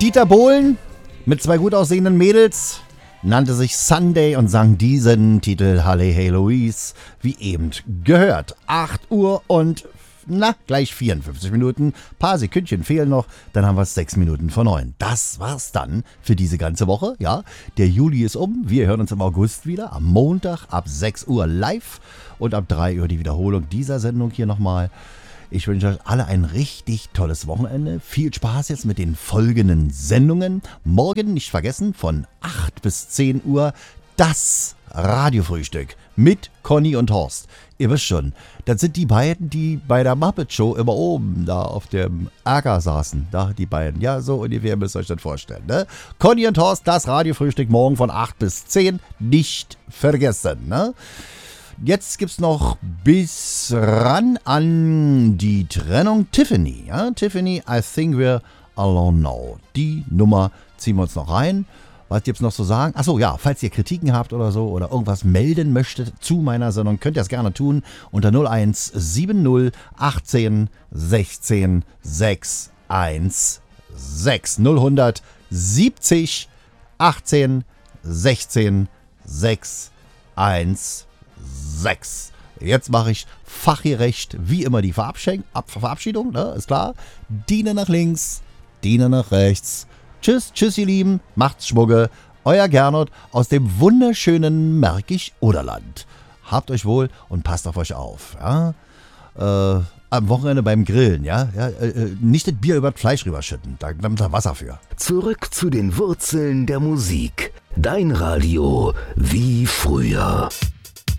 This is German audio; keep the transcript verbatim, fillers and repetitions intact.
Dieter Bohlen mit zwei gut aussehenden Mädels nannte sich Sunday und sang diesen Titel Halle Hey Louise, wie eben gehört. acht Uhr und, na, gleich vierundfünfzig Minuten. Paar Sekündchen fehlen noch, dann haben wir es sechs Minuten vor neun. Das war's dann für diese ganze Woche, ja. Der Juli ist um, wir hören uns im August wieder, am Montag ab sechs Uhr live und ab drei Uhr die Wiederholung dieser Sendung hier nochmal. Ich wünsche euch alle ein richtig tolles Wochenende. Viel Spaß jetzt mit den folgenden Sendungen. Morgen nicht vergessen, von acht bis zehn Uhr das Radiofrühstück mit Conny und Horst. Ihr wisst schon, das sind die beiden, die bei der Muppet Show immer oben da auf dem Acker saßen. Da die beiden. Ja, so ungefähr müsst ihr euch das vorstellen. Ne? Conny und Horst, das Radiofrühstück morgen von acht bis zehn. Nicht vergessen. Ne? Jetzt gibt's noch bis ran an die Trennung Tiffany. Ja? Tiffany, I think we're alone now. Die Nummer ziehen wir uns noch rein. Was gibt's noch zu sagen? Achso, ja, falls ihr Kritiken habt oder so oder irgendwas melden möchtet zu meiner Sendung, könnt ihr das gerne tun unter null eins sieben null achtzehn sechzehn sechs eins sechs null eins null siebzig achtzehn sechzehn sechs eins sechs. Jetzt mache ich fachgerecht wie immer die Verabschiedung, Verabschiedung, ne? Ist klar. Diene nach links, Diene nach rechts. Tschüss, tschüss ihr Lieben, macht's Schmugge. Euer Gernot aus dem wunderschönen Märkisch-Oderland. Habt euch wohl und passt auf euch auf. Ja? Äh, am Wochenende beim Grillen, ja, ja äh, nicht das Bier über das Fleisch rüberschütten, da nimmt er Wasser für. Zurück zu den Wurzeln der Musik. Dein Radio wie früher.